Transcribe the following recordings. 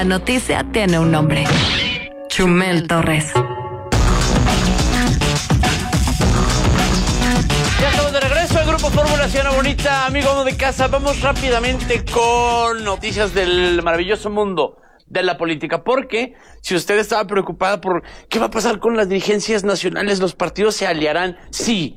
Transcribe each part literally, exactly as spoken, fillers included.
La noticia tiene un nombre. Chumel Torres. Ya estamos de regreso al Grupo Fórmula Ciudadana Bonita. Amigo de casa, vamos rápidamente con noticias del maravilloso mundo de la política, porque si usted estaba preocupada por qué va a pasar con las dirigencias nacionales, los partidos se aliarán, sí,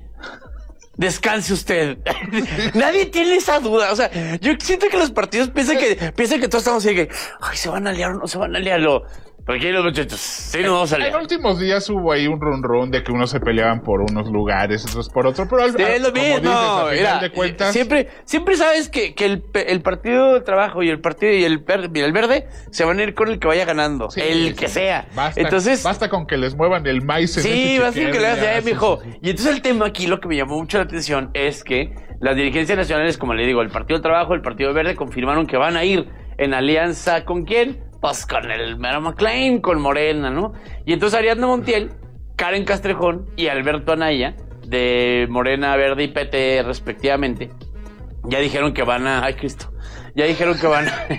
descanse usted. Nadie tiene esa duda. O sea, yo siento que los partidos piensan que piensan que todos estamos así que, ay, se van a aliar o no se van a aliar. Lo tranquilos, muchachos, sí, no vamos a aliar. En últimos días hubo ahí un run run de que unos se peleaban por unos lugares, otros por otros, pero al Sí, es lo como mismo. dices, a final Mira, de cuentas, siempre, siempre sabes que, que el, el Partido del Trabajo y el Partido y el, per- y el Verde se van a ir con el que vaya ganando, sí, el sí, que sea. Basta, Entonces, basta con que les muevan el maíz en sí, ese basta con que le hagas chiquero, ya, ya, mijo. sí, sí, sí. Y entonces el tema aquí, lo que me llamó mucho la atención es que las dirigencias nacionales, como le digo, el Partido del Trabajo, el Partido Verde, confirmaron que van a ir en alianza ¿con quién? Pues con el Mero McLean, con Morena, ¿no? Y entonces Ariadna Montiel, Karen Castrejón y Alberto Anaya, de Morena, Verde y P T respectivamente, ya dijeron que van a... ¡Ay, Cristo! Ya dijeron que van a...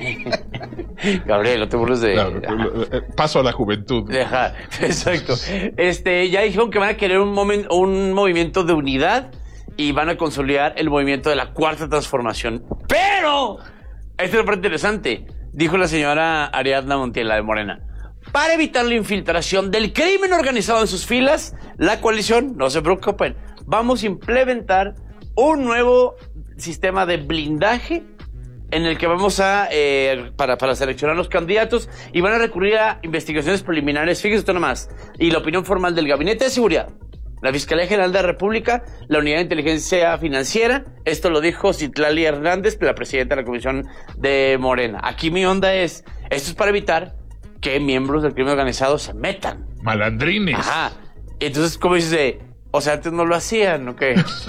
Gabriel, no te burles de... Claro, paso a la juventud. Deja, exacto. Este, ya dijeron que van a querer un, momen, un movimiento de unidad y van a consolidar el movimiento de la Cuarta Transformación. ¡Pero! Esto es lo más interesante. Dijo la señora Ariadna Montiel, la de Morena. Para evitar la infiltración del crimen organizado en sus filas, la coalición, no se preocupen, vamos a implementar un nuevo sistema de blindaje en el que vamos a, eh, para, para seleccionar los candidatos, y van a recurrir a investigaciones preliminares, fíjese usted nomás, y la opinión formal del Gabinete de Seguridad, la Fiscalía General de la República, la Unidad de Inteligencia Financiera. Esto lo dijo Citlali Hernández, la presidenta de la Comisión de Morena. Aquí mi onda es, esto es para evitar que miembros del crimen organizado se metan. Malandrines. Ajá. Entonces, ¿cómo dices? Eh, o sea, antes no lo hacían, ¿o qué?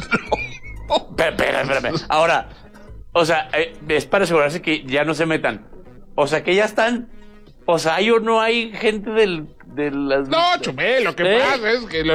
Espera, espera, espérame. Ahora, o sea, eh, es para asegurarse que ya no se metan. O sea, que ya están. O sea, ¿hay o no hay gente del, de las... No, Chumel, lo que ¿Eh? pasa es que...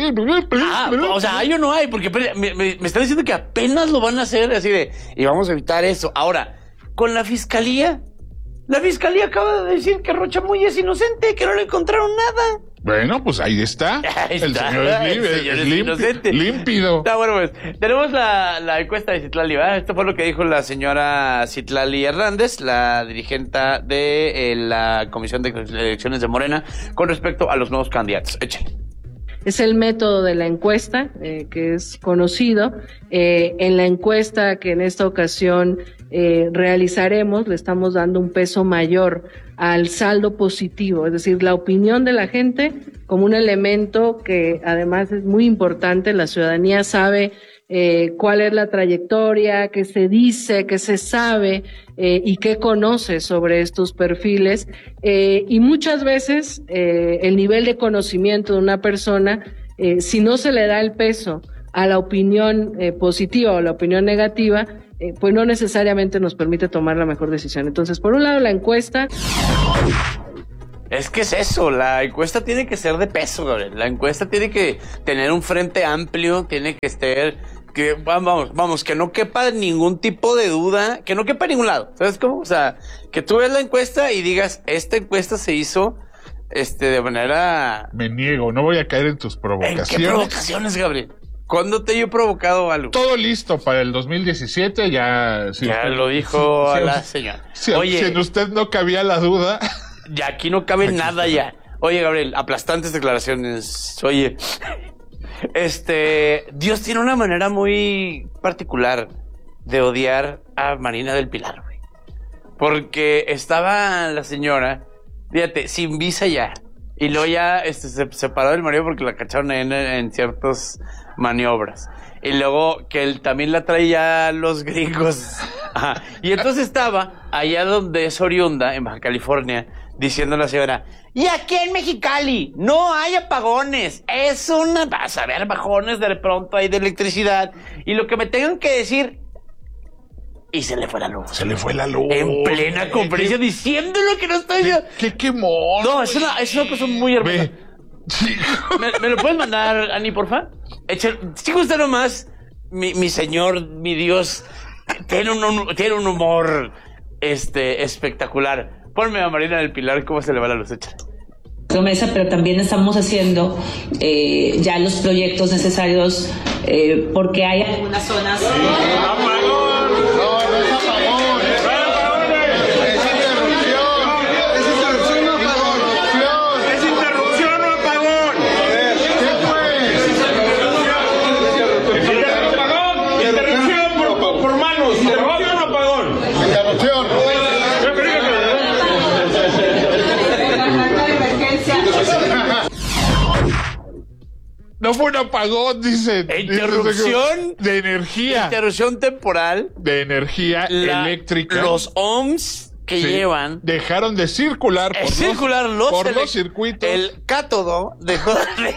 Ah, o sea, ¿hay o no hay? Porque me, me, me están diciendo que apenas lo van a hacer así de... Y vamos a evitar eso. Ahora, con la fiscalía... La fiscalía acaba de decir que Rocha Moya es inocente, que no le encontraron nada. Bueno, pues ahí está. Ahí El está, señor es, el libre, señor es es limpi- inocente. límpido. Está bueno, pues. Tenemos la, la encuesta de Citlali, ¿verdad? Esto fue lo que dijo la señora Citlali Hernández, la dirigenta de eh, la Comisión de Elecciones de Morena, con respecto a los nuevos candidatos. Échale. Es el método de la encuesta, eh, que es conocido. Eh, en la encuesta que en esta ocasión eh, realizaremos, le estamos dando un peso mayor al saldo positivo, es decir, la opinión de la gente como un elemento que además es muy importante. La ciudadanía sabe eh, cuál es la trayectoria, qué se dice, qué se sabe eh, y qué conoce sobre estos perfiles. Eh, y muchas veces eh, el nivel de conocimiento de una persona, eh, si no se le da el peso a la opinión eh, positiva o la opinión negativa, eh, pues no necesariamente nos permite tomar la mejor decisión. Entonces, por un lado, la encuesta... Es que es eso, la encuesta tiene que ser de peso, Gabriel. La encuesta tiene que tener un frente amplio, tiene que estar... que vamos, vamos, que no quepa ningún tipo de duda, que no quepa en ningún lado. ¿Sabes cómo? O sea, que tú ves la encuesta y digas, esta encuesta se hizo este de manera... Me niego, no voy a caer en tus ¿En provocaciones. qué provocaciones, Gabriel? ¿Cuándo te he yo provocado algo? Todo listo para el dos mil diecisiete, ya... Si Ya usted, lo dijo si, a la si, señora. Si, Oye, si en usted no cabía la duda... Ya aquí no cabe nada ya. Oye, Gabriel, aplastantes declaraciones. Oye, este, Dios tiene una manera muy particular de odiar a Marina del Pilar, güey. Porque estaba la señora, fíjate, sin visa ya. Y luego ya este, se separó del marido porque la cacharon en, en ciertas maniobras. Y luego que él también la traía los gringos. Ajá. Y entonces estaba allá donde es oriunda, en Baja California, diciendo la señora, y aquí en Mexicali no hay apagones, es una... Vas a ver bajones de pronto hay de electricidad, y lo que me tengan que decir... Y se le fue la luz. Se le fue la luz. En plena eh, conferencia qué, diciendo lo que no estoy yo. Qué quemón. No, es una, es una cosa muy hermosa. Ve. Sí. ¿Me, ¿Me lo puedes mandar, Ani, porfa? Echa, si gusta nomás, mi, mi señor, mi Dios, tiene un, un, tiene un humor este, espectacular. Ponme a Marina del Pilar cómo se le va la luz. Échale. Promesa, pero también estamos haciendo eh, ya los proyectos necesarios eh, porque hay algunas zonas. No fue un apagón, dice. Interrupción de energía. Interrupción temporal. De energía La, eléctrica. Los ohms que Sí. llevan. Dejaron de circular por, Es circular los, los, por ele- los circuitos. El cátodo dejó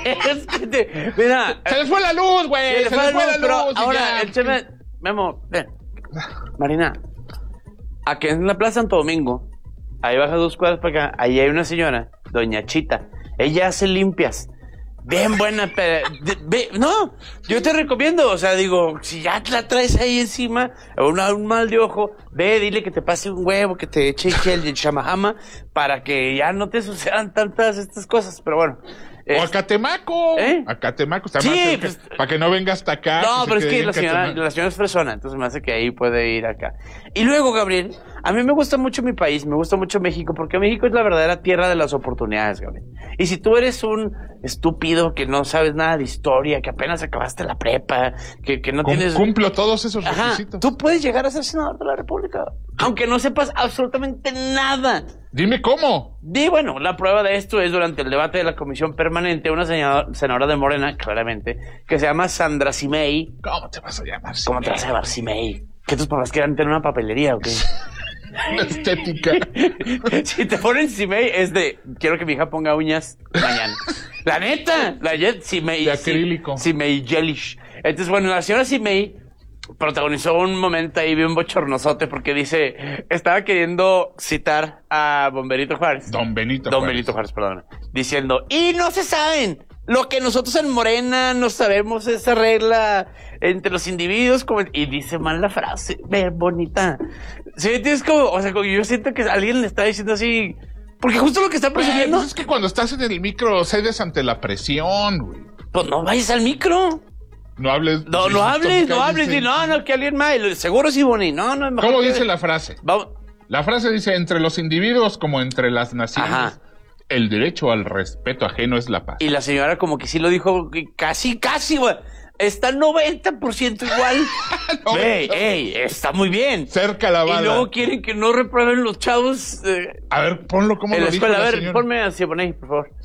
de. Mira. Se les fue la luz, güey. Se Se, le fue les fue la la luz, pero luz. y ahora ya. el tema. Memo, ven. Marina. Aquí en la Plaza Santo Domingo, ahí baja dos cuadras para acá, ahí hay una señora, doña Chita. Ella hace limpias. Bien buena, pero, de- ve, no, yo te recomiendo, o sea, digo, si ya la traes ahí encima, una, un mal de ojo, ve, dile que te pase un huevo, que te eche el chamahama, para que ya no te sucedan tantas estas cosas, pero bueno. O a Catemaco. ¿Eh? A Catemaco. Está Sí, más cerca, pues- para que no venga hasta acá. No, se pero es quede que en la señora, Catemaco. la señora es fresona, entonces me hace que ahí puede ir acá. Y luego, Gabriel, a mí me gusta mucho mi país, me gusta mucho México, porque México es la verdadera tierra de las oportunidades, Gabriel. Y si tú eres un estúpido que no sabes nada de historia, que apenas acabaste la prepa, que, que no Cum- tienes... Cumplo todos esos Ajá, requisitos. tú puedes llegar a ser senador de la República, aunque no sepas absolutamente nada. Dime cómo. Y bueno, la prueba de esto es durante el debate de la comisión permanente, una senadora, senadora de Morena, claramente, que se llama Sandra Cimey. ¿Cómo te vas a llamar? ¿Cómo te vas a llamar Cimey? ¿Que tus papás quieran tener una papelería o qué? La estética. Si te ponen Cimey es de, quiero que mi hija ponga uñas mañana. La neta, la Jet Cimey. De acrílico. Cimey Jellish. Entonces, bueno, la señora Cimey protagonizó un momento ahí bien bochornosote porque dice, estaba queriendo citar a Bomberito Juárez. Don Benito Don Juárez. Benito Juárez, perdón. Diciendo, y no se saben. Lo que nosotros en Morena no sabemos esa regla entre los individuos. Como, y dice mal la frase, ve, bonita. Sí, es como, o sea, como yo siento que alguien le está diciendo así, porque justo lo que está presumiendo, Pues es que cuando estás en el micro cedes ante la presión, güey. pues no vayas al micro. No hables. No, no hables, no hables, y no, no, que alguien más, seguro sí, Boni, no, no, es mejor ¿Cómo que- dice la frase? Vamos, La frase dice, entre los individuos como entre las naciones, Ajá. el derecho al respeto ajeno es la paz. y la señora como que sí lo dijo, casi, casi, güey, está noventa por ciento igual. Ey, ey, está muy bien. Cerca la bala. Y luego quieren que no reprueben los chavos eh, A ver, ponlo como en lo la dijo escuela. A la ver, señora. ponme a Siboney, por favor.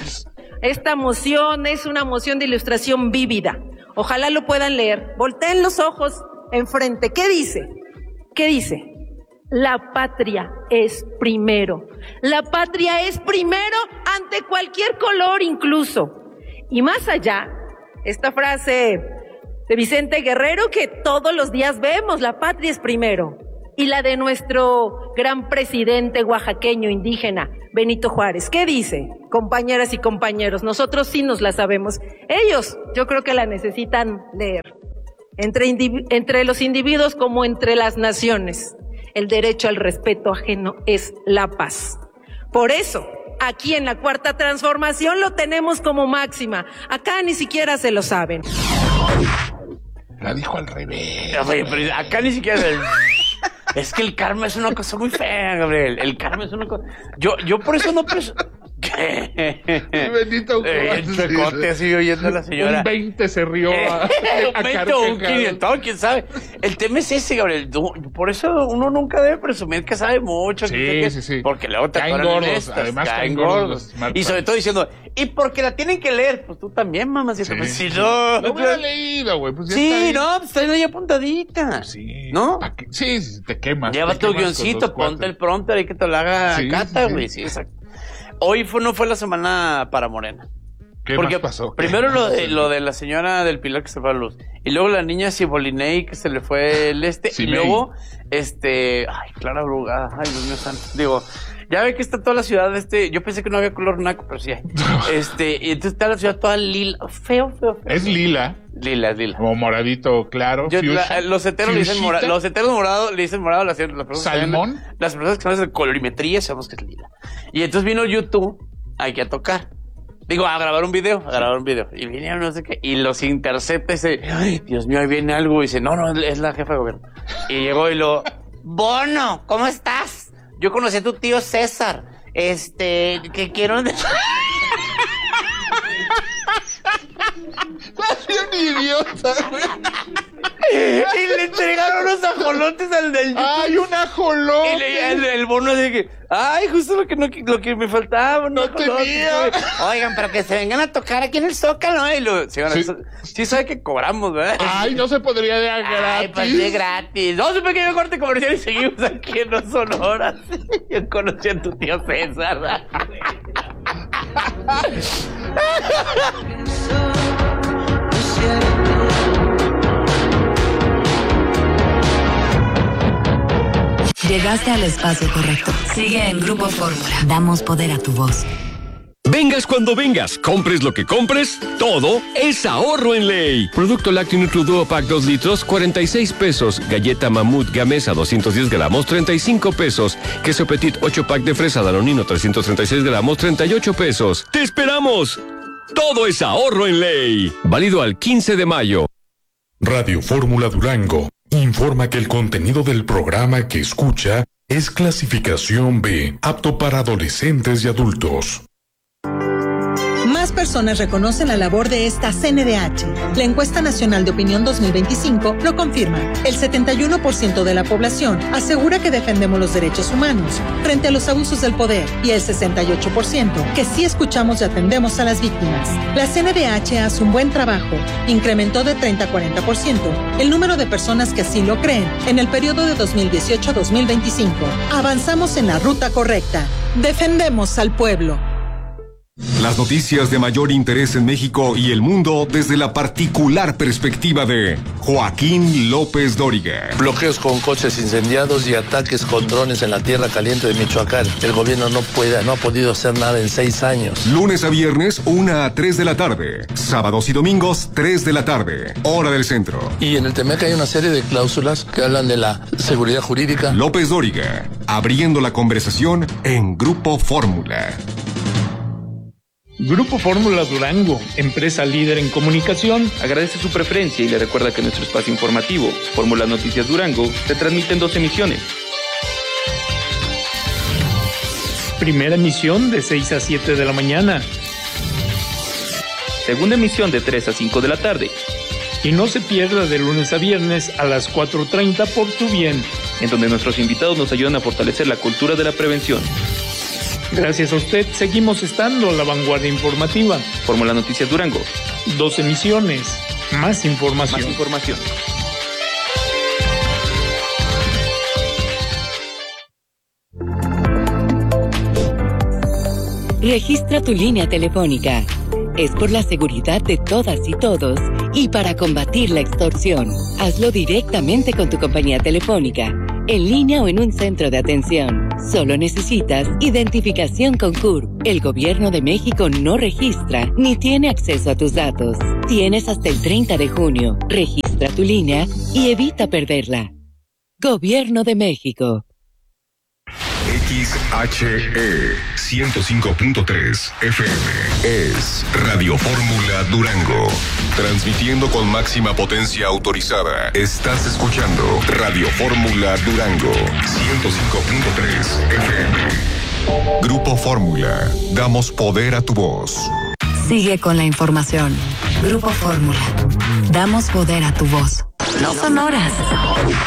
Esta moción es una moción de ilustración vívida. Ojalá lo puedan leer. Volteen los ojos enfrente. ¿Qué dice? ¿Qué dice? La patria es primero. La patria es primero ante cualquier color incluso. Y más allá, esta frase de Vicente Guerrero que todos los días vemos, la patria es primero. Y la de nuestro gran presidente oaxaqueño indígena, Benito Juárez. ¿Qué dice? Compañeras y compañeros, nosotros sí nos la sabemos. Ellos, yo creo que la necesitan leer. Entre, indivi- entre los individuos como entre las naciones, el derecho al respeto ajeno es la paz. Por eso, aquí en la Cuarta Transformación lo tenemos como máxima. Acá ni siquiera se lo saben. La dijo al revés. Oye, pero acá ni siquiera es el... Es que el karma es una cosa muy fea, Gabriel. El karma es una cosa... Yo, yo por eso no... Preso... Benito Eh, Juárez, el chuecote así oyendo a la señora. Un veinte se rió a, Un a veinte o un carcajadas. quinientos, quién sabe. El tema es ese, Gabriel. Tú- por eso uno nunca debe presumir que sabe mucho. Sí, que sé qué, sí, sí. Porque luego te Caen atoran en gordos, estas, además caen caen gordos gordos. los Smart Y sobre Pads. todo diciendo, y porque la tienen que leer, pues tú también, mamá. Si, Sí, pues, si sí. no. Lo hubiera leído, güey. Pues ya Sí, está ahí. no, pues está ahí apuntadita. Sí. ¿no? ¿Pa' qué? Sí, sí, te quemas. Lleva te tu quemas con guioncito, los ponte cuates. el prompter ahí que te lo haga Sí, Cata, sí, güey. sí. Sí, exacto. Hoy fue, no fue la semana para Morena. ¿Qué Porque más pasó? primero lo de, lo de la señora del Pilar que se fue a la luz. Y luego la niña Cibolinei que se le fue el este. Sí, y luego, este... Ay, Clara Brugada. Ay, Dios mío santo. Digo, Ya ve que está toda la ciudad, este, yo pensé que no había color naco, pero sí hay. Este, y entonces está la ciudad toda lila, feo, feo, feo. Es lila. Lila, es lila. O moradito claro. Yo, fuchsia, la, los eternos le dicen morado, los eternos morados le dicen morado, las, las personas ¿Salmón? Que, las personas que saben de colorimetría sabemos que es lila. Y entonces vino YouTube aquí a tocar. Digo, a grabar un video, a grabar un video. Y vinieron no sé qué, y los intercepta y dice, ay, Dios mío, ahí viene algo. Y dice, no, no, es la jefa de gobierno. Y llegó y lo, Bono, ¿cómo estás? Yo conocí a tu tío César. Este, que quiero... un idiota, güey. Y le entregaron unos ajolotes al del YouTube. ¡Ay, un ajolote! Y le, el, el bono de que, ay, justo lo que, no, lo que me faltaba. No tenía. Oigan, pero que se vengan a tocar aquí en el Zócalo. Y lo, sí, bueno, Sí. eso- sí sabe que cobramos, ¿verdad? Ay, no se podría de gratis. Ay, pues de gratis. Vamos a un pequeño corte comercial y seguimos aquí en Los Sonoras. Yo conocí a tu tío César. Llegaste al espacio correcto. Sigue en Grupo Fórmula. Damos poder a tu voz. Vengas cuando vengas, compres lo que compres, todo es ahorro en ley. Producto lácteo Nutriduo Pack dos litros, cuarenta y seis pesos. Galleta Mamut Gamesa doscientos diez gramos, treinta y cinco pesos. Queso Petit ocho pack de fresa Danonino trescientos treinta y seis gramos, treinta y ocho pesos. ¡Te esperamos! Todo es ahorro en ley. Válido al quince de mayo. Radio Fórmula Durango informa que el contenido del programa que escucha es clasificación B, apto para adolescentes y adultos. Más personas reconocen la labor de esta C N D H. La Encuesta Nacional de Opinión dos mil veinticinco lo confirma. El setenta y uno por ciento de la población asegura que defendemos los derechos humanos frente a los abusos del poder y el sesenta y ocho por ciento que sí escuchamos y atendemos a las víctimas. La C N D H hace un buen trabajo. Incrementó de treinta a cuarenta por ciento el número de personas que así lo creen en el periodo de dos mil dieciocho a dos mil veinticinco. Avanzamos en la ruta correcta. Defendemos al pueblo. Las noticias de mayor interés en México y el mundo desde la particular perspectiva de Joaquín López Dóriga. Bloqueos con coches incendiados y ataques con drones en la tierra caliente de Michoacán. El gobierno no puede, no ha podido hacer nada en seis años. Lunes a viernes, una a tres de la tarde. Sábados y domingos, tres de la tarde. Hora del centro. Y en el T M E C hay una serie de cláusulas que hablan de la seguridad jurídica. López Dóriga, abriendo la conversación en Grupo Fórmula. Grupo Fórmula Durango, empresa líder en comunicación, agradece su preferencia y le recuerda que nuestro espacio informativo, Fórmula Noticias Durango, se transmite en dos emisiones. Primera emisión de seis a siete de la mañana. Segunda emisión de tres a cinco de la tarde. Y no se pierda de lunes a viernes a las cuatro treinta por tu bien, en donde nuestros invitados nos ayudan a fortalecer la cultura de la prevención. Gracias a usted, seguimos estando a la vanguardia informativa. Fórmula Noticias Durango. Dos emisiones, más información. Más información. Registra tu línea telefónica. Es por la seguridad de todas y todos y para combatir la extorsión. Hazlo directamente con tu compañía telefónica, en línea o en un centro de atención. Solo necesitas identificación con C U R P. El Gobierno de México no registra ni tiene acceso a tus datos. Tienes hasta el treinta de junio. Registra tu línea y evita perderla. Gobierno de México. X H E ciento cinco punto tres F M es Radio Fórmula Durango. Transmitiendo con máxima potencia autorizada. Estás escuchando Radio Fórmula Durango ciento cinco punto tres F M. Grupo Fórmula. Damos poder a tu voz. Sigue con la información. Grupo Fórmula. Damos poder a tu voz. No son horas.